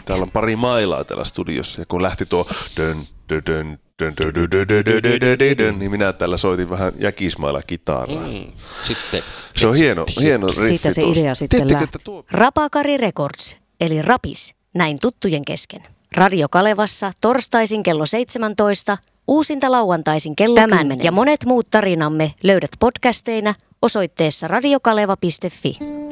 Täällä on pari mailaa täällä studiossa ja kun lähti tuo niin minä täällä soitin vähän jäkismailla kitaraa. Sitten. Se on hieno riffi. Siitä se idea sitten lähti. Rapakari Records, eli Rapis, näin tuttujen kesken. Radio Kalevassa torstaisin kello 17, uusinta lauantaisin kello 10 ja monet muut tarinamme löydät podcasteina osoitteessa radiokaleva.fi.